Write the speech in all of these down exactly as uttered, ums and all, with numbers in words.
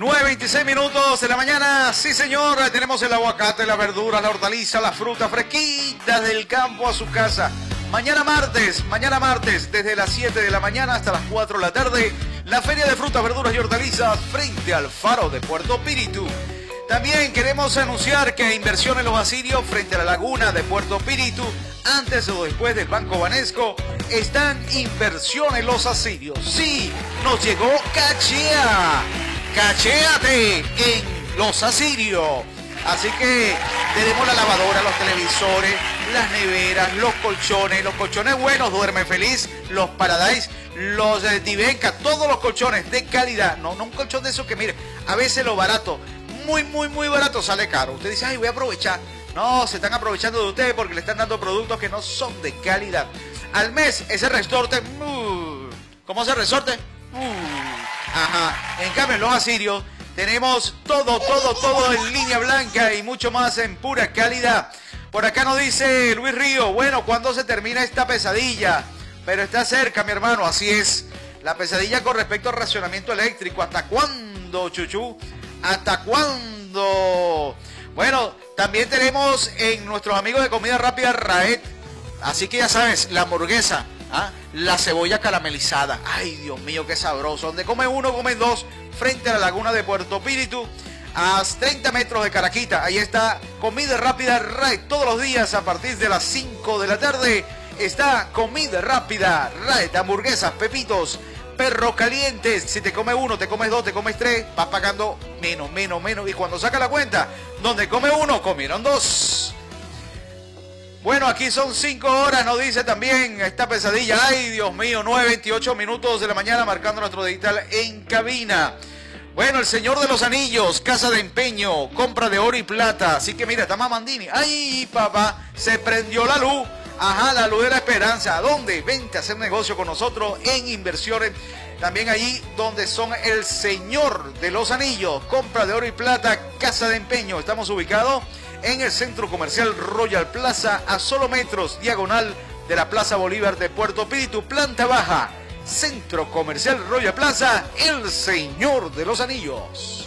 nueve veintiséis minutos de la mañana, sí señor, tenemos el aguacate, la verdura, la hortaliza, la fruta fresquita del campo a su casa. Mañana martes, mañana martes, desde las siete de la mañana hasta las cuatro de la tarde, la Feria de Frutas, Verduras y Hortalizas frente al Faro de Puerto Píritu. También queremos anunciar que Inversión en los Asirios frente a la Laguna de Puerto Píritu, antes o después del Banco Banesco, están Inversión en los Asirios. Sí, nos llegó Cachea. Cachéate en los Asirios. Así que tenemos la lavadora, los televisores, las neveras, los colchones, los colchones buenos, Duerme Feliz, los Paradise, los eh, Divenca, todos los colchones de calidad. No, no un colchón de esos que, mire, a veces lo barato, muy, muy, muy barato sale caro. Usted dice, ay, voy a aprovechar. No, se están aprovechando de ustedes porque le están dando productos que no son de calidad. Al mes, ese resorte, uh, ¿cómo se resorte? Uh, Ajá, en cambio en los Asirios tenemos todo, todo, todo en línea blanca y mucho más en pura calidad. Por acá nos dice Luis Río, bueno, ¿cuándo se termina esta pesadilla? Pero está cerca, mi hermano, así es. La pesadilla con respecto al racionamiento eléctrico. ¿Hasta cuándo, Chuchu? ¿Hasta cuándo? Bueno, también tenemos en nuestros amigos de comida rápida Raed. Así que ya sabes, la hamburguesa. ¿Ah? La cebolla caramelizada. Ay, Dios mío, qué sabroso. Donde come uno, comen dos. Frente a la Laguna de Puerto Píritu, a treinta metros de Caraquita. Ahí está Comida Rápida Raed. Todos los días a partir de las cinco de la tarde está Comida Rápida Raed. Hamburguesas, pepitos, perros calientes. Si te come uno, te comes dos, te comes tres, vas pagando menos, menos, menos. Y cuando saca la cuenta, donde come uno, comieron dos. Bueno, aquí son cinco horas, nos dice también esta pesadilla. Ay, Dios mío, nueve veintiocho minutos de la mañana marcando nuestro digital en cabina. Bueno, el Señor de los Anillos, casa de empeño, compra de oro y plata. Así que mira, está Mamandini. Ay, papá, se prendió la luz. Ajá, la luz de la esperanza. ¿A dónde? Vente a hacer negocio con nosotros en Inversiones. También allí donde son el Señor de los Anillos, compra de oro y plata, casa de empeño. Estamos ubicados en el Centro Comercial Royal Plaza, a solo metros, diagonal de la Plaza Bolívar de Puerto Píritu, planta baja. Centro Comercial Royal Plaza, el Señor de los Anillos.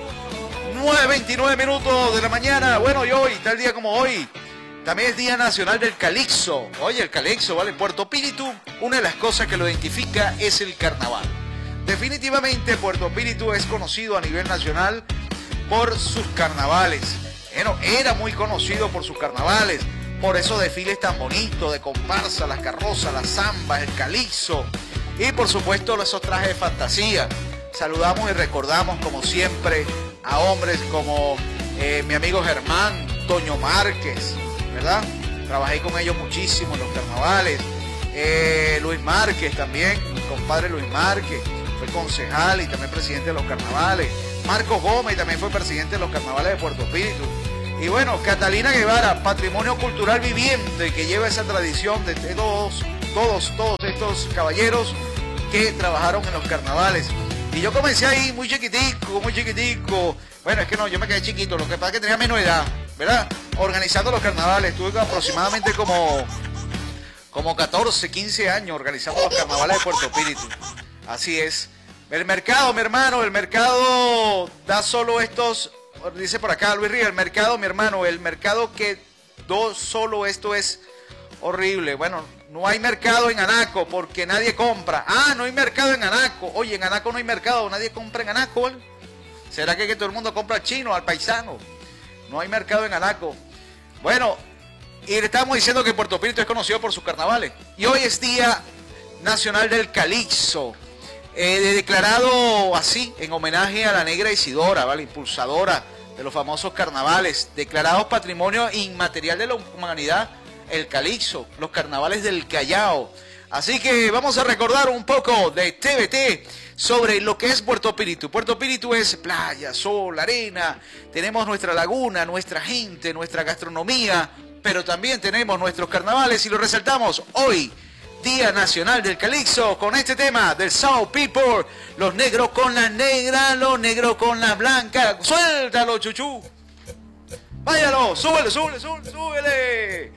nueve veintinueve minutos de la mañana. Bueno, y hoy, tal día como hoy, también es Día Nacional del Calixo. Oye, el Calixo, ¿vale? En Puerto Píritu, una de las cosas que lo identifica es el carnaval. Definitivamente, Puerto Píritu es conocido a nivel nacional por sus carnavales. Bueno, era muy conocido por sus carnavales, por esos desfiles tan bonitos de comparsa, las carrozas, las zambas, el calixo y por supuesto esos trajes de fantasía. Saludamos y recordamos como siempre a hombres como eh, mi amigo Germán, Toño Márquez, ¿verdad? Trabajé con ellos muchísimo en los carnavales. Eh, Luis Márquez también, mi compadre Luis Márquez, fue concejal y también presidente de los carnavales. Marcos Gómez también fue presidente de los carnavales de Puerto Píritu. Y bueno, Catalina Guevara, patrimonio cultural viviente que lleva esa tradición de todos, todos, todos estos caballeros que trabajaron en los carnavales. Y yo comencé ahí muy chiquitico, muy chiquitico. Bueno, es que no, yo me quedé chiquito, lo que pasa es que tenía menos edad, ¿verdad? Organizando los carnavales, tuve aproximadamente como, como catorce, quince años organizando los carnavales de Puerto Píritu. Así es. El mercado, mi hermano, el mercado da solo estos... Dice por acá Luis Río, el mercado, mi hermano, el mercado que do solo esto es horrible. Bueno, no hay mercado en Anaco porque nadie compra. Ah, no hay mercado en Anaco. Oye, en Anaco no hay mercado, nadie compra en Anaco, ¿vale? ¿Será que, que todo el mundo compra al chino, al paisano? No hay mercado en Anaco. Bueno, y le estamos diciendo que Puerto Píritu es conocido por sus carnavales. Y hoy es Día Nacional del Calixo. Eh, declarado así, en homenaje a la negra Isidora, ¿vale? Impulsadora de los famosos carnavales, declarados Patrimonio Inmaterial de la Humanidad, el Calixo, los carnavales del Callao. Así que vamos a recordar un poco de T V T sobre lo que es Puerto Píritu. Puerto Píritu es playa, sol, arena, tenemos nuestra laguna, nuestra gente, nuestra gastronomía, pero también tenemos nuestros carnavales y lo resaltamos hoy. Día Nacional del Calixo, con este tema del South People, los negros con las negras, los negros con las blancas. Suéltalo, chuchu. Váyalo, súbele, súbele, súbele, súbele.